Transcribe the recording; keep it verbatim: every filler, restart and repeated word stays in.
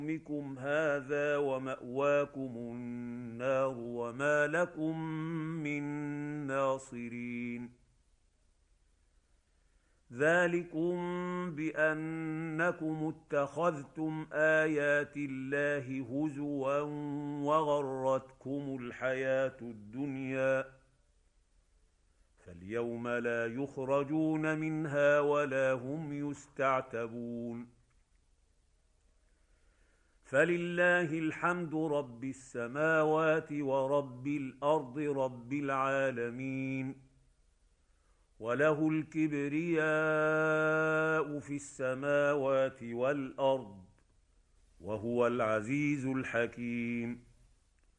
يومكم هذا ومأواكم النار وما لكم من ناصرين. ذلكم بأنكم اتخذتم آيات الله هزوا وغرتكم الحياة الدنيا، فاليوم لا يخرجون منها ولا هم يستعتبون. فلله الحمد رب السماوات ورب الأرض رب العالمين، وله الكبرياء في السماوات والأرض، وهو العزيز الحكيم.